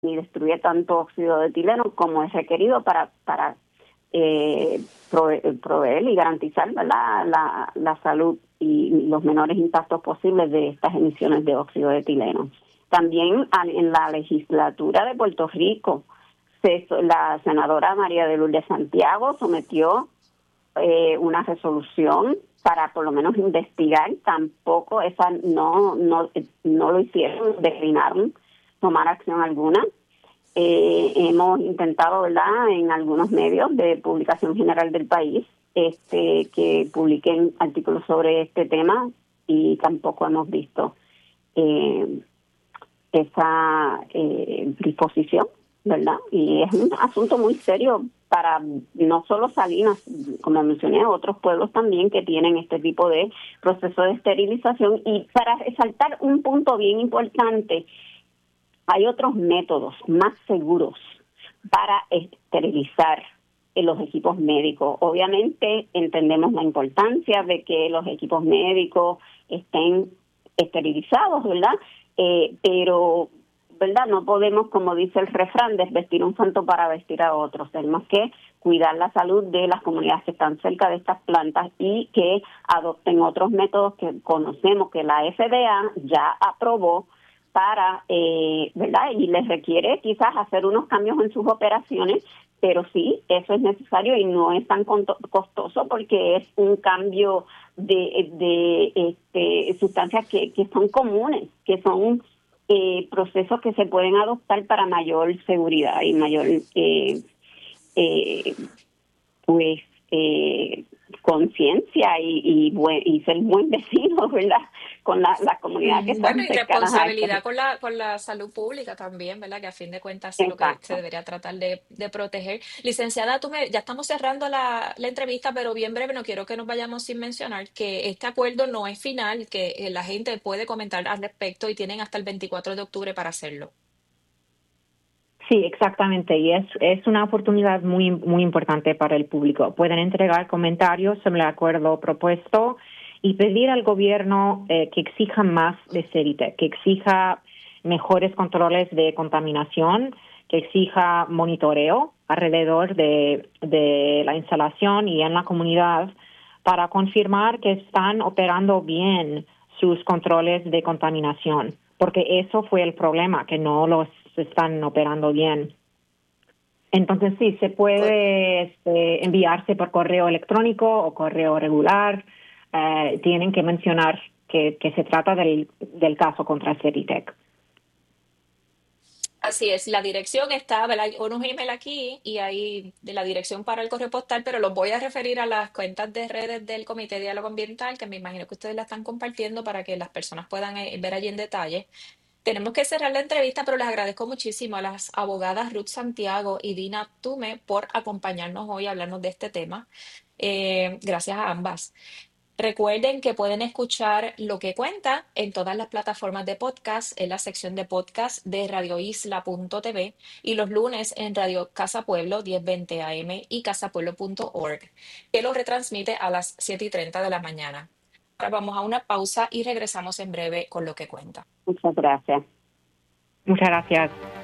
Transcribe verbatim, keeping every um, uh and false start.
ni destruye tanto óxido de etileno como es requerido para para eh, prove proveer y garantizar la, la, la salud y los menores impactos posibles de estas emisiones de óxido de etileno. También en la legislatura de Puerto Rico, se, la senadora María de Lourdes Santiago sometió eh, una resolución para por lo menos investigar. Tampoco esa no no no lo hicieron, declinaron tomar acción alguna. Eh, hemos intentado, ¿verdad?, en algunos medios de publicación general del país este que publiquen artículos sobre este tema y tampoco hemos visto eh, esa eh, disposición, ¿verdad? Y es un asunto muy serio para no solo Salinas, como mencioné, otros pueblos también que tienen este tipo de proceso de esterilización. Y para resaltar un punto bien importante, hay otros métodos más seguros para esterilizar en los equipos médicos. Obviamente entendemos la importancia de que los equipos médicos estén esterilizados, ¿verdad? Eh, pero, ¿verdad? No podemos, como dice el refrán, desvestir un santo para vestir a otros. Tenemos que cuidar la salud de las comunidades que están cerca de estas plantas y que adopten otros métodos que conocemos que la F D A ya aprobó para, eh, ¿verdad? Y les requiere quizás hacer unos cambios en sus operaciones, pero sí, eso es necesario y no es tan costoso porque es un cambio de, de este, sustancias que, que son comunes, que son eh, procesos que se pueden adoptar para mayor seguridad y mayor, eh, eh, pues, eh, conciencia y, y, buen, y ser buen vecino, ¿verdad?, con la, la comunidad que están Bueno, y cercanas a esto. responsabilidad con la, con la salud pública también, ¿verdad? Que a fin de cuentas es lo que se Exacto. debería tratar de, de proteger. Licenciada, tú me, ya estamos cerrando la, la entrevista, pero bien breve, no quiero que nos vayamos sin mencionar que este acuerdo no es final, que eh, la gente puede comentar al respecto y tienen hasta el veinticuatro de octubre para hacerlo. Sí, exactamente, y es, es una oportunidad muy, muy importante para el público. Pueden entregar comentarios sobre el acuerdo propuesto y pedir al gobierno eh, que exija más de CERITEC, que exija mejores controles de contaminación, que exija monitoreo alrededor de, de la instalación y en la comunidad para confirmar que están operando bien sus controles de contaminación, porque eso fue el problema, que no los están operando bien. Entonces sí, se puede este, enviarse por correo electrónico o correo regular. Eh, tienen que mencionar que, que se trata del, del caso contra CERITEC. Así es, la dirección está, ¿verdad? Hay unos email aquí y ahí de la dirección para el correo postal, pero los voy a referir a las cuentas de redes del Comité de Diálogo Ambiental, que me imagino que ustedes la están compartiendo para que las personas puedan eh, ver allí en detalle. Tenemos que cerrar la entrevista, pero les agradezco muchísimo a las abogadas Ruth Santiago y Dina Tume por acompañarnos hoy a hablarnos de este tema. Eh, gracias a ambas. Recuerden que pueden escuchar Lo que cuenta en todas las plataformas de podcast, en la sección de podcast de radio isla punto t v y los lunes en Radio Casa Pueblo diez veinte a m y casapueblo punto org, que lo retransmite a las siete y treinta de la mañana. Ahora vamos a una pausa y regresamos en breve con Lo que cuenta. Muchas gracias. Muchas gracias.